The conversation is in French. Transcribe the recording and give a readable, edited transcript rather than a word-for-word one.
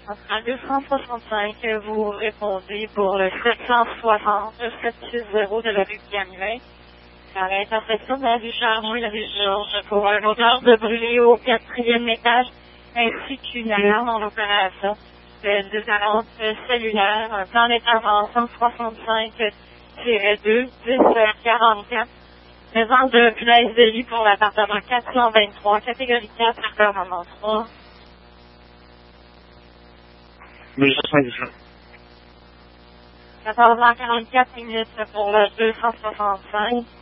À 265, vous répondez pour le 760 760 de la rue Camilet. À l'intersection de la rue Charmont et la rue Georges pour un odeur de brûlé au 4e étage, ainsi qu'une alarme en opération. De talente cellulaire, un plan d'intervention 65-2, 10-44. Présence de punaise de lit pour l'appartement 423, catégorie 4, appartement 3. 14h44 minutes pour le 265.